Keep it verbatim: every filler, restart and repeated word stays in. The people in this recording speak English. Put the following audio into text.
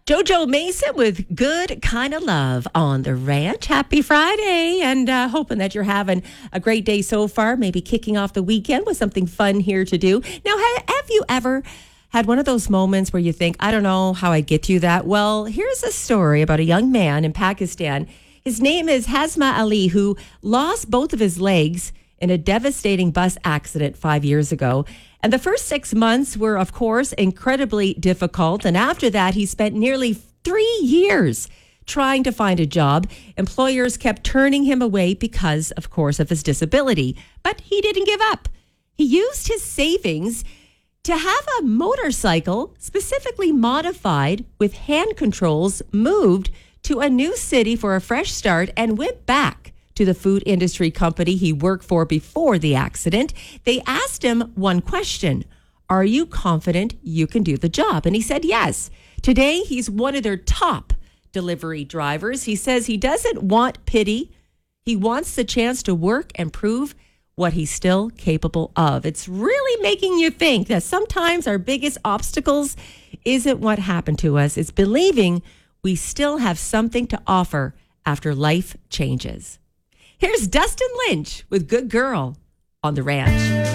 JoJo Mason with Good Kind of Love on the Ranch. Happy Friday, and uh, hoping that you're having a great day so far, maybe kicking off the weekend with something fun here to do. Now, ha- have you ever had one of those moments where you think, I don't know how I get through that? Well, here's a story about a young man in Pakistan. His name is Hazma Ali, who lost both of his legs in a devastating bus accident five years ago. And the first six months were, of course, incredibly difficult. And after that, he spent nearly three years trying to find a job. Employers kept turning him away because, of course, of his disability. But he didn't give up. He used his savings to have a motorcycle specifically modified with hand controls moved to a new city for a fresh start and went back to the food industry company he worked for before the accident. They asked him one question: are you confident you can do the job? And he said yes. Today, he's one of their top delivery drivers. He says he doesn't want pity. He wants the chance to work and prove what he's still capable of. It's really making you think that sometimes our biggest obstacles isn't what happened to us. It's believing we still have something to offer after life changes. Here's Dustin Lynch with Good Girl on the Ranch.